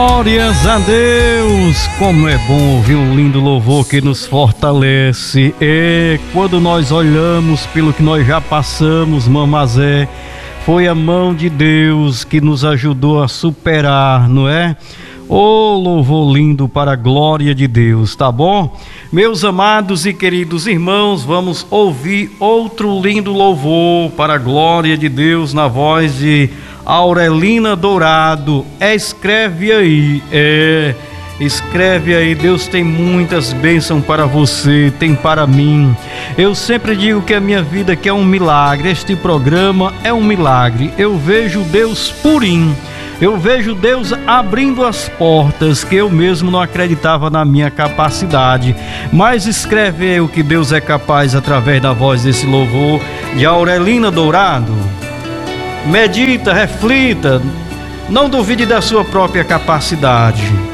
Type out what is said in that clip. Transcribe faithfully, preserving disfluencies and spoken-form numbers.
Glórias a Deus! Como é bom ouvir um lindo louvor que nos fortalece. E quando nós olhamos pelo que nós já passamos, mamazé, foi a mão de Deus que nos ajudou a superar, não é? Ô louvor lindo para a glória de Deus, tá bom? Meus amados e queridos irmãos, vamos ouvir outro lindo louvor para a glória de Deus na voz de Aurelina Dourado. Escreve aí, é, escreve aí. Deus tem muitas bênçãos para você, tem para mim. Eu sempre digo que a minha vida aqui é um milagre, este programa é um milagre. Eu vejo Deus purinho, eu vejo Deus abrindo as portas que eu mesmo não acreditava na minha capacidade. Mas escreve aí o que Deus é capaz através da voz desse louvor de Aurelina Dourado. Medita, reflita, não duvide da sua própria capacidade.